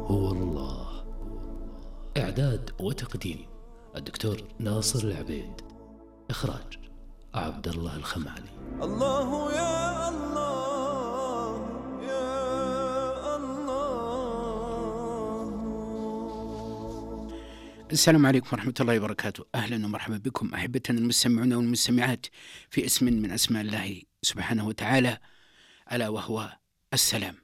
هو الله. إعداد وتقديم الدكتور ناصر العبيد. إخراج عبد الله الخمالي. الله يا الله يا الله. السلام عليكم ورحمة الله وبركاته. أهلا ومرحبا بكم أحبتنا المستمعون والمستمعات في اسم من أسماء الله سبحانه وتعالى، ألا وهو السلام.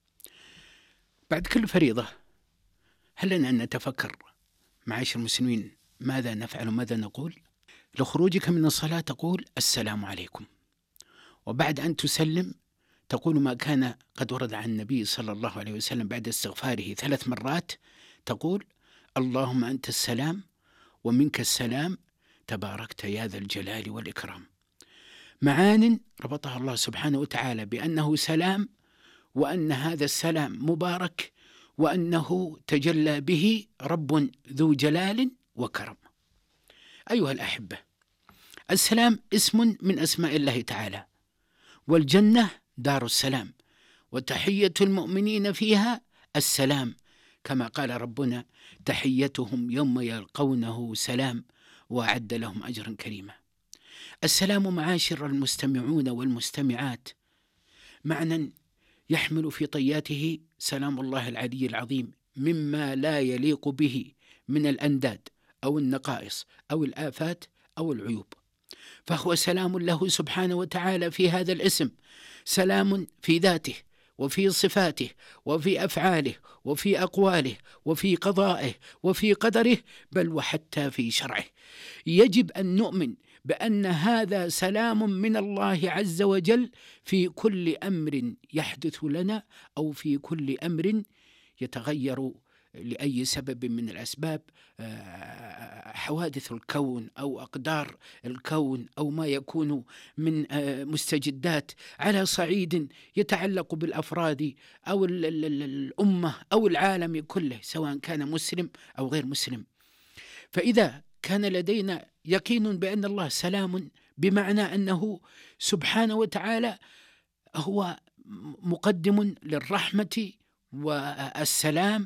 بعد كل فريضة هل لنا أن نتفكر معاشر المسلمين ماذا نفعل وماذا نقول؟ لخروجك من الصلاة تقول السلام عليكم، وبعد أن تسلم تقول ما كان قد ورد عن النبي صلى الله عليه وسلم بعد استغفاره 3 مرات، تقول اللهم أنت السلام ومنك السلام تباركت يا ذا الجلال والإكرام. معان ربطها الله سبحانه وتعالى بأنه سلام، وأن هذا السلام مبارك، وأنه تجلى به رب ذو جلال وكرم. أيها الأحبة، السلام اسم من أسماء الله تعالى، والجنة دار السلام، وتحية المؤمنين فيها السلام، كما قال ربنا تحيتهم يوم يلقونه سلام وأعد لهم أجرا كريما. السلام معاشر المستمعون والمستمعات معنى يحمل في طياته سلام الله العلي العظيم مما لا يليق به من الأنداد أو النقائص أو الآفات أو العيوب، فهو سلام له سبحانه وتعالى في هذا الاسم، سلام في ذاته وفي صفاته وفي أفعاله وفي أقواله وفي قضائه وفي قدره، بل وحتى في شرعه. يجب أن نؤمن بأن هذا سلام من الله عز وجل في كل أمر يحدث لنا، أو في كل أمر يتغير لأي سبب من الأسباب، حوادث الكون أو أقدار الكون أو ما يكون من مستجدات على صعيد يتعلق بالأفراد أو الأمة أو العالم كله، سواء كان مسلم أو غير مسلم. فإذا كان لدينا يقين بأن الله سلام، بمعنى أنه سبحانه وتعالى هو مقدم للرحمة والسلام